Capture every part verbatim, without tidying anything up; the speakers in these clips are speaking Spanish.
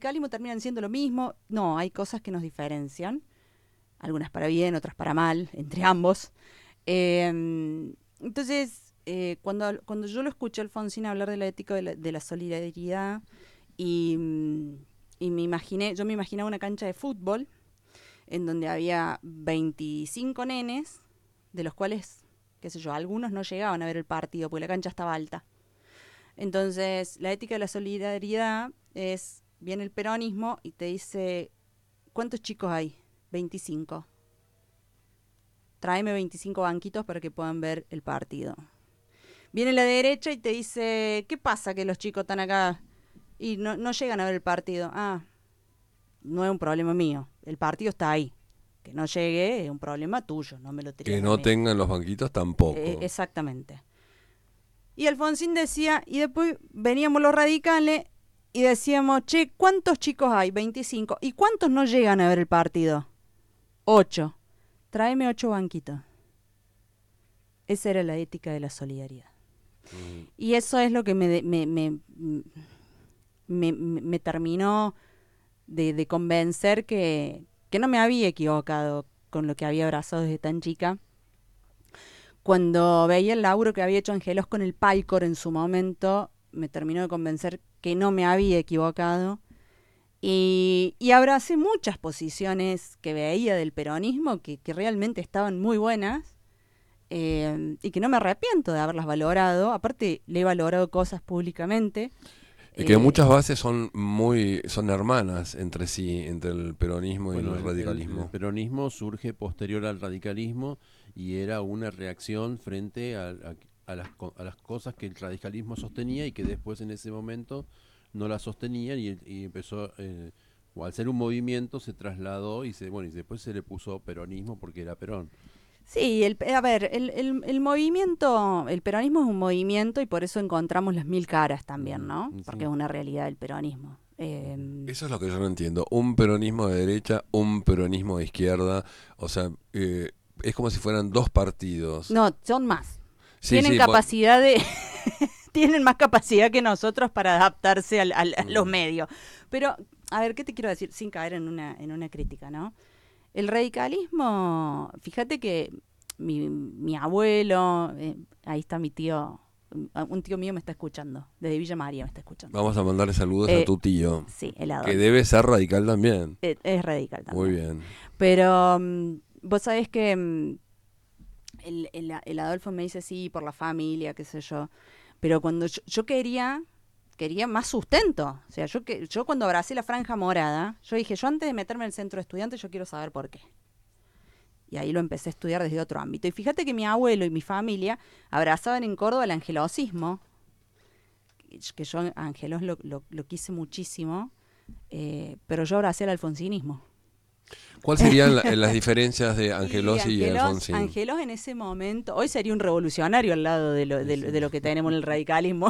radicalismo terminan siendo lo mismo. No, hay cosas que nos diferencian, algunas para bien, otras para mal, entre ambos. Eh, entonces, eh, cuando, cuando yo lo escuché a Alfonsín hablar de la ética de la, de la solidaridad, y, y me imaginé, yo me imaginaba una cancha de fútbol en donde había veinticinco nenes, de los cuales, qué sé yo, algunos no llegaban a ver el partido porque la cancha estaba alta. Entonces, la ética de la solidaridad es, viene el peronismo y te dice, ¿cuántos chicos hay? veinticinco. Tráeme veinticinco banquitos para que puedan ver el partido. Viene la derecha y te dice, ¿qué pasa que los chicos están acá y no, no llegan a ver el partido? Ah, no es un problema mío, el partido está ahí. Que no llegue es un problema tuyo, no me lo Que tires a no mí. tengan los banquitos Eh, tampoco. exactamente. Y Alfonsín decía, y después veníamos los radicales y decíamos, che, ¿cuántos chicos hay? veinticinco. ¿Y cuántos no llegan a ver el partido? ocho. Tráeme ocho banquitos. Esa era la ética de la solidaridad. Mm. Y eso es lo que me, me, me, me, me terminó de, de convencer que, que no me había equivocado con lo que había abrazado desde tan chica. Cuando veía el laburo que había hecho Angelos con el Pálcor en su momento, me terminó de convencer que no me había equivocado. Y, y abracé muchas posiciones que veía del peronismo que, que realmente estaban muy buenas, eh, y que no me arrepiento de haberlas valorado. Aparte, le he valorado cosas públicamente. Y que Eh, muchas bases son muy son hermanas entre sí, entre el peronismo y Bueno, el el, el- el radicalismo. peronismo surge posterior al radicalismo y era una reacción frente a, a- a las, co- a las cosas que el radicalismo sostenía y que después en ese momento no las sostenían y, y empezó, eh, o al ser un movimiento se trasladó y se bueno y después se le puso peronismo porque era Perón. sí, el, a ver, el, el, el movimiento, el peronismo es un movimiento y por eso encontramos las mil caras también, Ujú, ¿no? y Porque sí, es una realidad el peronismo. ujú. Eh, Eso es lo que yo no entiendo. Un peronismo de derecha, un peronismo de izquierda. O sea, eh, es como si fueran dos partidos. no, son más. Sí, Tienen sí, bueno. capacidad de... tienen más capacidad que nosotros para adaptarse al, al, a los Mm. medios. Pero, a ver, ¿qué te quiero decir? Sin caer en una, en una crítica, ¿no? El radicalismo, fíjate que mi, mi abuelo, eh, ahí está mi tío, un tío mío me está escuchando, desde Villa María me está escuchando. Vamos a mandarle saludos a Eh, tu tío, sí, el que Adolfo. debe ser radical también. Eh, es radical Muy también. bien. Pero um, vos sabés que um, el, el, el Adolfo me dice sí, por la familia, qué sé yo. Pero cuando yo, yo quería, quería más sustento. O sea, yo, que, yo cuando abracé la franja morada, yo dije, yo antes de meterme en el centro de estudiantes, yo quiero saber por qué. Y ahí lo empecé a estudiar desde otro ámbito. Y fíjate que mi abuelo y mi familia abrazaban en Córdoba el angelosismo, que yo a Angelos lo, lo, lo quise muchísimo, eh, pero yo abracé el alfonsinismo. ¿Cuáles serían la- las diferencias de Y Angelos y Angelos, Alfonsín? Angelos en ese momento, hoy sería un revolucionario al lado de lo, de, de lo que tenemos en el radicalismo,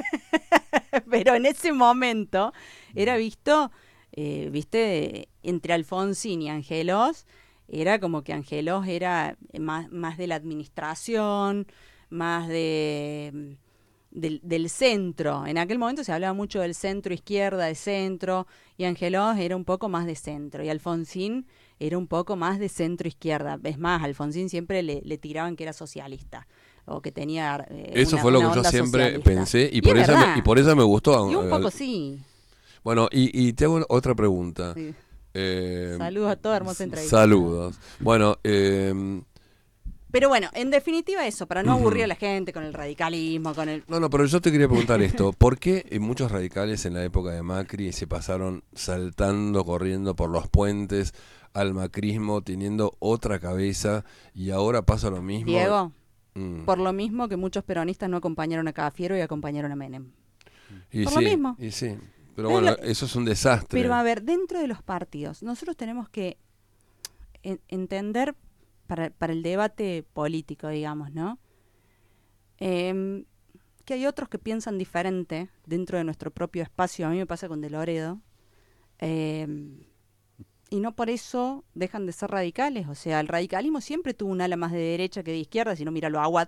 pero en ese momento era visto, eh, viste, entre Alfonsín y Angelos, era como que Angelos era más, más de la administración, más de del, del centro. En aquel momento se hablaba mucho del centro izquierda, de centro, y Angelos era un poco más de centro, y Alfonsín era un poco más de centro izquierda. Es más, a Alfonsín siempre le, le tiraban que era socialista o que tenía eh, Eso una, fue lo una que yo onda siempre socialista. pensé y Y por es eso me, y verdad. por eso me gustó. Y un Al- poco sí. Bueno, y, y te hago otra pregunta. Sí. Eh, Saludos a toda hermosa s- entrevista. saludos. Bueno, eh, Pero bueno, en definitiva eso, para no aburrir a ujú. la gente con el radicalismo, con el... No, no, pero yo te quería preguntar esto. ¿Por qué eh, muchos radicales en la época de Macri se pasaron saltando, corriendo por los puentes al macrismo, teniendo otra cabeza, y ahora pasa lo mismo? Diego, Mm. por lo mismo que muchos peronistas no acompañaron a Cafiero y acompañaron a Menem. Y Por lo sí, mismo. y sí. Pero Es bueno, lo- eso es un desastre. Pero a ver, dentro de los partidos, nosotros tenemos que en- entender para, para el debate político, digamos, ¿no? Em, que hay otros que piensan diferente dentro de nuestro propio espacio. A mí me pasa con De Loredo. em, y no por eso dejan de ser radicales. O sea, el radicalismo siempre tuvo un ala más de derecha que de izquierda, si no mira lo Aguad.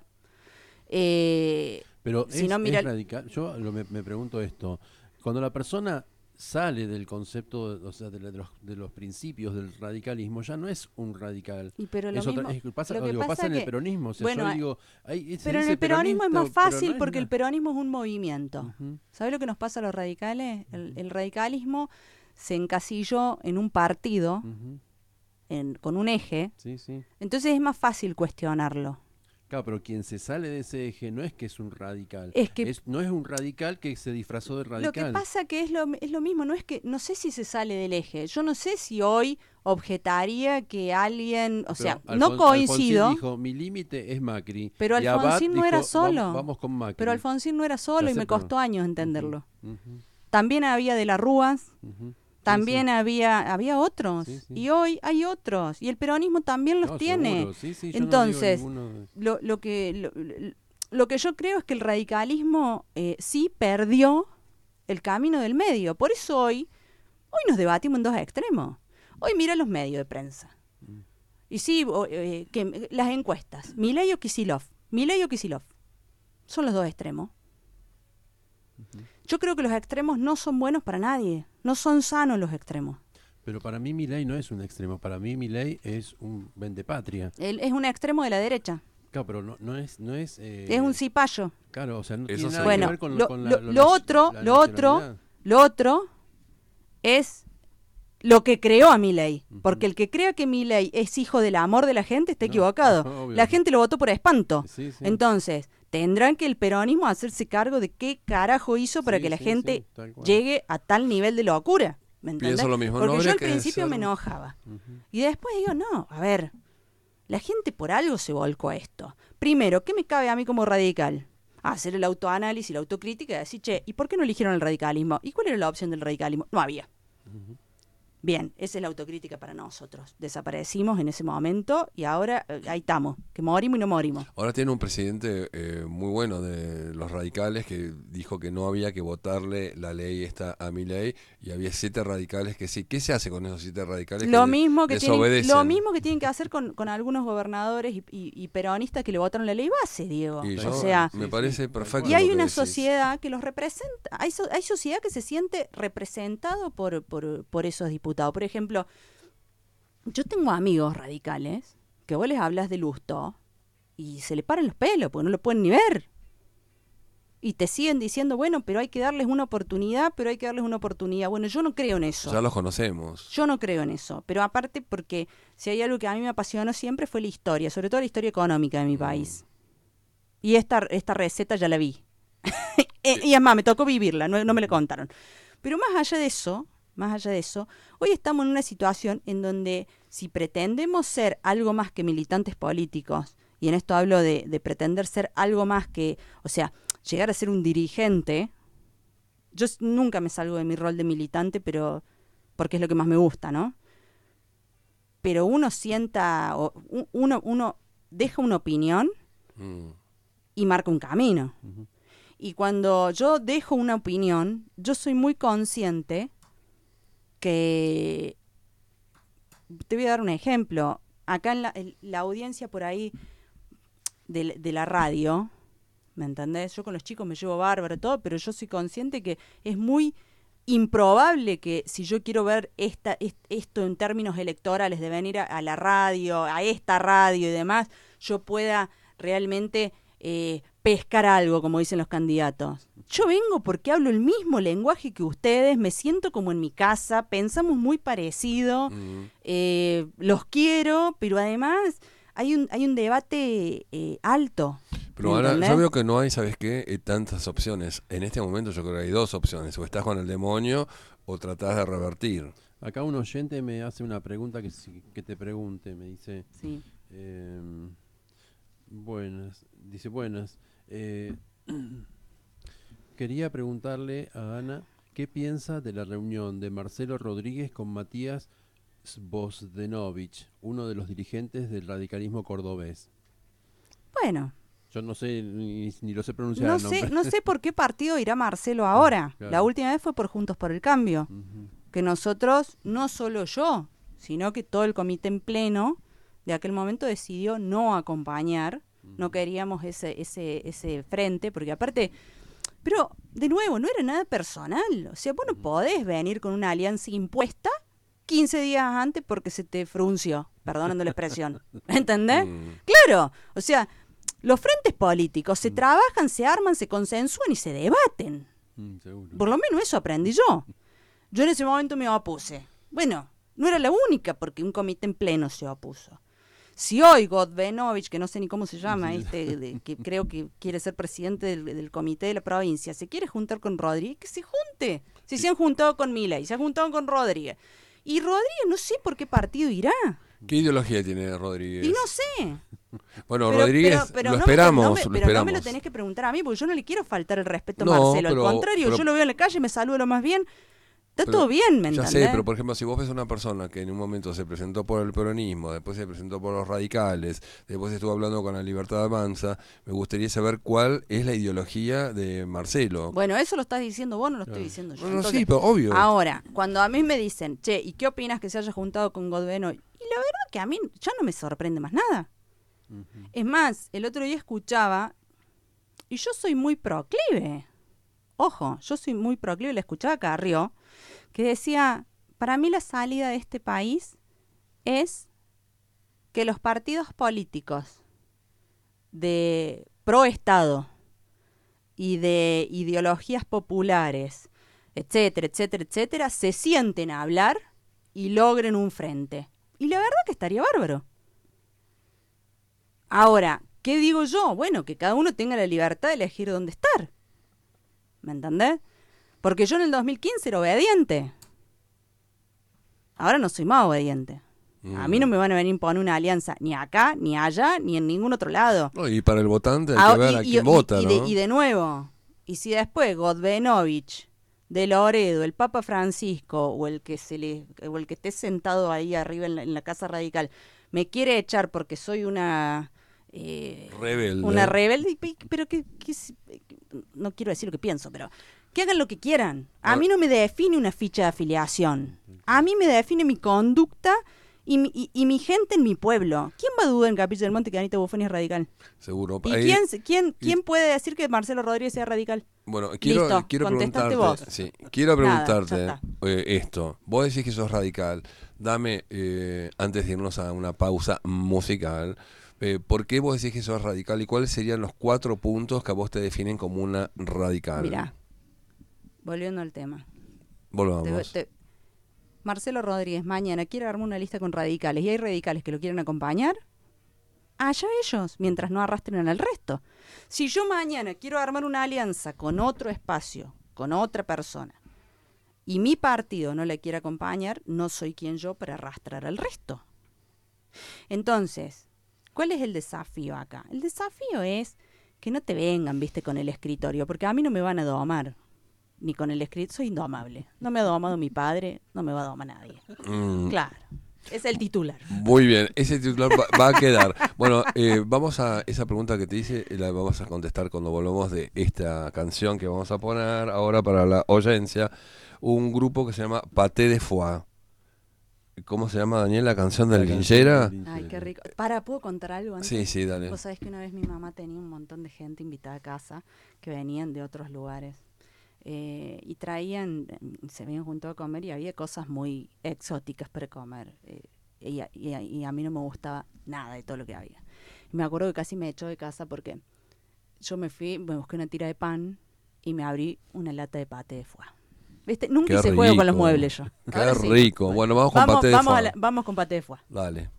Eh, Pero si es, no mira... es el- radical. Yo lo- me, me pregunto esto. Cuando la persona sale del concepto, o sea, de, la- de los, de los principios del radicalismo, ya no es un radical. Y pero lo Es otra- mismo, es- pasa, lo que digo, pasa pasa en el que- peronismo. O sea, bueno, yo a- digo, hay- se pero en dice el peronismo es más peronista, pero fácil no es porque el nada. peronismo es un movimiento. Ujú. ¿Sabes lo que nos pasa a los radicales? El, el radicalismo se encasilló en un partido, Ujú. en, con un eje, Sí, sí. entonces es más fácil cuestionarlo. Claro, pero quien se sale de ese eje no es que es un radical. Es que Es- no es un radical que se disfrazó de lo radical. que pasa que es lo, es lo mismo, no es que no sé si se sale del eje. Yo no sé si hoy objetaría que alguien, o Pero sea, Alfon- no coincido, Alfonsín dijo, mi límite es Macri. pero Y Abad Alfonsín no era dijo, solo. Vamos, vamos con Macri. pero Alfonsín no era solo Ya y sé, me pero- costó años entenderlo. Ujú, ujú, También había de las Rúas, ujú. también Sí, había había otros Sí, sí. y hoy hay otros y el peronismo también sí. los No, tiene. seguro. Sí, sí, yo no digo Entonces, ninguno de- Lo, lo que lo, lo- lo que yo creo es que el radicalismo eh, sí perdió el camino del medio. Por eso hoy hoy nos debatimos en dos extremos. Hoy mira los medios de prensa. Mm. Y sí, o, eh, que, las encuestas. Milei o Kicillof. Milei o Kicillof. Son los dos extremos. Yo creo que los extremos no son buenos para nadie. No son sanos los extremos. Pero para mí Milei no es un extremo. Para mí Milei es un vendepatria. Él es un extremo de la derecha. Claro, pero no, no es... No es, eh, Es un cipayo. Claro, o sea, no Eso tiene sí. nada Bueno, que ver con, lo, con lo- la, lo nac- otro, la lo otro, nacionalidad. lo otro es lo que creó a Milei. Ujú. Porque el que crea que Milei es hijo del amor de la gente está No, equivocado. obvio. La gente lo votó por espanto. Sí, sí. Entonces, tendrán que el peronismo hacerse cargo de qué carajo hizo para Sí, que la sí, gente sí, tal cual. llegue a tal nivel de locura. ¿Me entendés? Pienso lo mismo, Porque no yo habría al que principio ser- me enojaba. Ujú. Y después digo, no, a ver, la gente por algo se volcó a esto. Primero, ¿qué me cabe a mí como radical? Hacer el autoanálisis, la autocrítica y decir, che, ¿y por qué no eligieron el radicalismo? ¿Y cuál era la opción del radicalismo? No había. Ujú. Bien, esa es la autocrítica para nosotros. Desaparecimos en ese momento y ahora eh, ahí estamos, que morimos y no morimos. Ahora tiene un presidente eh, muy bueno de los radicales que dijo que no había que votarle la ley esta a Milei y había siete radicales que sí. ¿Qué se hace con esos siete radicales Lo que mismo que, tienen, desobedecen? lo mismo que tienen que hacer con, con algunos gobernadores y, y- y peronistas que le votaron la ley base, Diego. Y o yo- sea, me Sí, parece sí, tal perfecto. y cual. hay lo que una decís. sociedad que los representa. Hay, so- hay sociedad que se siente representado por, por, por esos diputados. Por ejemplo, yo tengo amigos radicales que vos les hablas de Lustó y se le paran los pelos porque no lo pueden ni ver. Y te siguen diciendo, bueno, pero hay que darles una oportunidad, pero hay que darles una oportunidad. Bueno, yo no creo en eso. Ya los conocemos. Yo no creo en eso. Pero aparte porque si hay algo que a mí me apasionó siempre fue la historia, sobre todo la historia económica de mi Mm. país. Y esta, esta receta ya la vi. y, y es más, me tocó vivirla, no, no me la contaron. Pero más allá de eso, más allá de eso, hoy estamos en una situación en donde si pretendemos ser algo más que militantes políticos, y en esto hablo de, de pretender ser algo más que, o sea, llegar a ser un dirigente, yo s- nunca me salgo de mi rol de militante, pero porque es lo que más me gusta, ¿no? Pero uno sienta, o, u- uno, uno deja una opinión Mm. y marca un camino. Ujú. Y cuando yo dejo una opinión, yo soy muy consciente que... Te voy a dar un ejemplo. Acá en la, en la audiencia por ahí de, la- de la radio, ¿me entendés? Yo con los chicos me llevo bárbaro y todo, pero yo soy consciente que es muy improbable que si yo quiero ver esta, est- esto en términos electorales, de venir a, a la radio, a esta radio y demás, yo pueda realmente eh, pescar algo, como dicen los candidatos. Yo vengo porque hablo el mismo lenguaje que ustedes, me siento como en mi casa, pensamos muy parecido, Mm. eh, los quiero, pero además hay un, hay un debate eh, alto. Pero ¿me ahora entendés? yo veo que no hay, ¿sabes qué? Eh, tantas opciones. En este momento yo creo que hay dos opciones. O estás con el demonio o tratás de revertir. Acá un oyente me hace una pregunta que, si- que te pregunte, me dice, Sí. eh, buenas, dice buenas, eh, quería preguntarle a Ana qué piensa de la reunión de Marcelo Rodríguez con Matías Svozdenovich, uno de los dirigentes del radicalismo cordobés. Bueno, Yo no sé, ni, ni lo sé pronunciar no el nombre. sé, no sé por qué partido irá Marcelo ahora. Claro. La última vez fue por Juntos por el Cambio. Ujú. Que nosotros, no solo yo, sino que todo el comité en pleno de aquel momento decidió no acompañar, no queríamos ese, ese, ese frente, porque aparte, Pero, de nuevo, no era nada personal. O sea, vos no podés venir con una alianza impuesta quince días antes porque se te frunció, perdonando la expresión. ¿Entendés? Mm. Claro. O sea, los frentes políticos se trabajan, se arman, se consensúan y se debaten. Mm, seguro. Por lo menos eso aprendí yo. Yo en ese momento me opuse. Bueno, no era la única porque un comité en pleno se opuso. Si hoy Godbenovich, que no sé ni cómo se llama, Sí. este, de- que creo que quiere ser presidente del, del comité de la provincia, se quiere juntar con Rodríguez, que se junte. Si se han juntado con Milei, se han juntado con Rodríguez. Y Rodríguez no sé por qué partido irá. ¿Qué ideología tiene Rodríguez? Y no sé. Bueno, Pero- Rodríguez, pero- pero lo no me- esperamos, no me- lo pero esperamos. no me lo tenés que preguntar a mí, porque yo no le quiero faltar el respeto a No, Marcelo. pero- Al contrario, pero- yo lo veo en la calle, me saludo lo más bien. Está Pero- todo bien, ¿me Ya entendés? sé, pero por ejemplo, si vos ves una persona que en un momento se presentó por el peronismo, después se presentó por los radicales, después estuvo hablando con la Libertad Avanza, me gustaría saber cuál es la ideología de Marcelo. Bueno, eso lo estás diciendo vos, no lo estoy Claro. diciendo yo. No, no, Entonces, sí, pero obvio. ahora, cuando a mí me dicen, che, ¿y qué opinas que se haya juntado con Godbeno? Y la verdad que a mí ya no me sorprende más nada. Ujú. Es más, el otro día escuchaba, y yo soy muy proclive, ojo, yo soy muy proclive, la escuchaba a Carrió, que decía, para mí la salida de este país es que los partidos políticos de pro Estado y de ideologías populares, etcétera, etcétera, etcétera, se sienten a hablar y logren un frente. Y la verdad que estaría bárbaro. Ahora, ¿qué digo yo? Bueno, que cada uno tenga la libertad de elegir dónde estar. ¿Me entendés? Porque yo en el dos mil quince era obediente. Ahora no soy más obediente. A mí no me van a venir a imponer una alianza ni acá, ni allá, ni en ningún otro lado. No, y para el votante hay Ah, que ver y- a y- quién y- vota, y ¿no? de, y de nuevo, y si después Godbenovich, de Loredo, el Papa Francisco o el que se le, o el que esté sentado ahí arriba en la, en la Casa Radical me quiere echar porque soy una eh, Rebelde. una rebelde, y- y- pero que, que si- no quiero decir lo que pienso, pero que hagan lo que quieran. A Ah. mí no me define una ficha de afiliación. A mí me define mi conducta y mi, y, y mi gente en mi pueblo. ¿Quién va a dudar en Capilla del Monte que Anita Buffoni es radical? Seguro. ¿Y Ahí- quién, se- quién, y- quién puede decir que Marcelo Rodríguez sea radical? Bueno, quiero, Listo, quiero contestate preguntarte, vos. sí, quiero Nada, preguntarte ya eh, esto. Vos decís que sos radical. Dame, eh, antes de irnos a una pausa musical, eh, ¿por qué vos decís que sos radical y cuáles serían los cuatro puntos que a vos te definen como una radical? Mirá, volviendo al tema. Volvamos. Te- te- Marcelo Rodríguez mañana quiere armar una lista con radicales y hay radicales que lo quieren acompañar. Allá ellos, mientras no arrastren al resto. Si yo mañana quiero armar una alianza con otro espacio, con otra persona, y mi partido no la quiere acompañar, no soy quien yo para arrastrar al resto. Entonces, ¿cuál es el desafío acá? El desafío es que no te vengan, viste, con el escritorio, porque a mí no me van a domar. Ni con el escritorio, soy indomable. No me ha domado mi padre, no me va a domar nadie. Mm, Claro, es el titular. Muy bien, ese titular va, va a quedar. Bueno, eh, vamos a esa pregunta que te hice, la vamos a contestar cuando volvamos de esta canción que vamos a poner ahora para la audiencia. Un grupo que se llama Paté de Foie. ¿Cómo se llama, Daniel, la canción del La canción Linchera? del Ay, qué Linchera. rico. Para, ¿puedo contar algo antes? Sí, sí, dale. Vos sabés que una vez mi mamá tenía un montón de gente invitada a casa que venían de otros lugares. Eh, y traían, eh, se habían juntado a comer y había cosas muy exóticas para comer. Eh, y, a, y a- y a mí no me gustaba nada de todo lo que había. Y me acuerdo que casi me echó de casa porque yo me fui, me busqué una tira de pan y me abrí una lata de paté de foie. ¿Viste? Nunca Qué hice juego con los rico. muebles yo. Qué Ahora sí. rico. Bueno, vamos con Vamos, paté de vamos, a foie. la- vamos con paté de foie. Dale.